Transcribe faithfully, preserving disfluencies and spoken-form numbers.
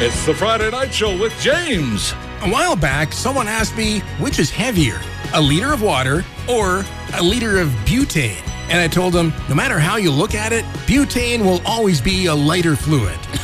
It's the Friday Night Show with James. A while back, someone asked me, which is heavier, a liter of water or a liter of butane? And I told them, no matter how you look at it, butane will always be a lighter fluid.